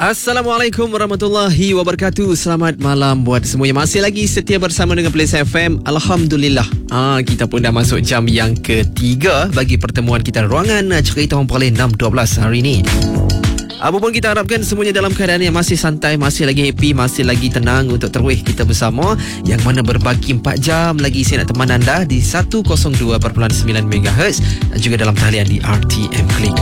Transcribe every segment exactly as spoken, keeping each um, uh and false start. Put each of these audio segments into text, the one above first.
Assalamualaikum warahmatullahi wabarakatuh. Selamat malam buat semuanya. Masih lagi setia bersama dengan Plains F M. Alhamdulillah, ah, kita pun dah masuk jam yang ketiga bagi pertemuan kita ruangan cerita orang Perlis enam dua belas hari ini. Apapun kita harapkan semuanya dalam keadaan yang masih santai, masih lagi happy, masih lagi tenang untuk terus kita bersama, yang mana berbagi empat jam lagi saya nak teman anda di seratus dua perpuluhan sembilan megahertz dan juga dalam talian di R T M Click.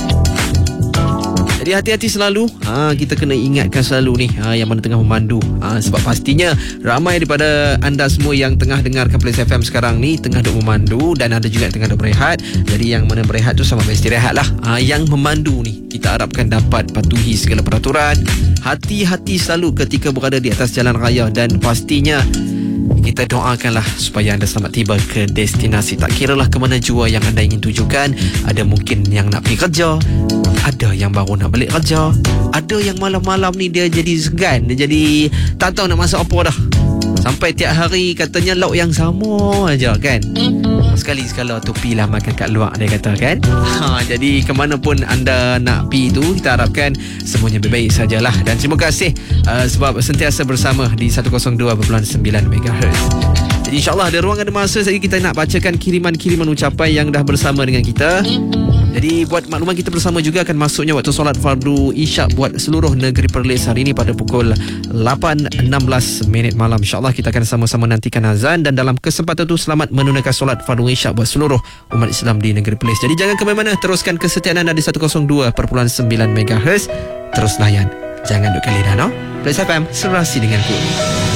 Jadi hati-hati selalu, ha, kita kena ingatkan selalu ni, ha, yang mana tengah memandu, ha, sebab pastinya ramai daripada anda semua yang tengah dengarkan Plains F M sekarang ni tengah duk memandu, dan ada juga yang tengah duk berehat. Jadi yang mana berehat tu sama mesti rehat lah. ha, Yang memandu ni kita harapkan dapat patuhi segala peraturan. Hati-hati selalu ketika berada di atas jalan raya, dan pastinya kita doakanlah supaya anda selamat tiba ke destinasi. Tak kiralah ke mana jua yang anda ingin tujukan. Ada mungkin yang nak pergi kerja, ada yang baru nak balik kerja, ada yang malam-malam ni dia jadi segan, dia jadi tak tahu nak masak apa dah. Sampai tiap hari katanya lauk yang sama aja kan. Sekali-sekala tu pilah makan kat luar, dia kata kan. ha, Jadi ke mana pun anda nak pergi tu, kita harapkan semuanya baik-baik sajalah. Dan terima kasih uh, sebab sentiasa bersama di seratus dua perpuluhan sembilan megahertz. Jadi insyaAllah ada ruang, ada masa lagi kita nak bacakan kiriman-kiriman ucapan yang dah bersama dengan kita. Jadi buat makluman, kita bersama juga akan masuknya waktu solat fardu isyak buat seluruh negeri Perlis hari ini pada pukul lapan enam belas minit malam. InsyaAllah kita akan sama-sama nantikan azan, dan dalam kesempatan itu selamat menunaikan solat fardu isyak buat seluruh umat Islam di negeri Perlis. Jadi jangan ke mana-mana, teruskan kesetiaan anda di seratus dua perpuluhan sembilan megahertz. Terus layan, jangan duk kali dah, no? Plains F M, serasi denganku.